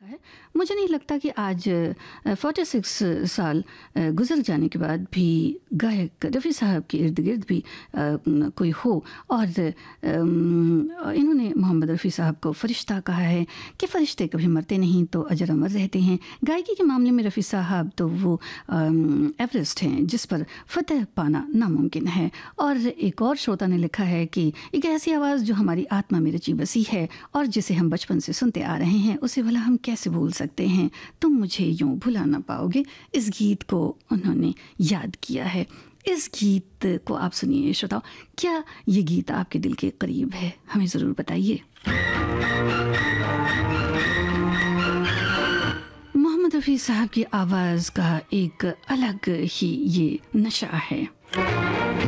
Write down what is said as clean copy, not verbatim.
है। मुझे नहीं लगता कि आज 46 साल गुजर जाने के बाद भी गायक रफ़ी साहब के इर्द गिर्द भी कोई हो। और इन्होंने मोहम्मद रफ़ी साहब को फ़रिश्ता कहा है कि फ़रिश्ते कभी मरते नहीं तो अजर अमर रहते हैं। गायकी के मामले में रफ़ी साहब तो वो एवरेस्ट हैं जिस पर फ़तह पाना नामुमकिन है। और एक और श्रोता ने लिखा है कि एक ऐसी आवाज़ जो हमारी आत्मा में रची बसी है और जिसे हम बचपन से सुनते आ रहे हैं, उसे भला हम कैसे भूल सकते हैं। तुम मुझे यूं भुला ना पाओगे, इस गीत को उन्होंने याद किया है। इस गीत को आप सुनिए श्रोताओ। क्या ये गीत आपके दिल के करीब है? हमें ज़रूर बताइए। मोहम्मद रफ़ी साहब की आवाज़ का एक अलग ही ये नशा है।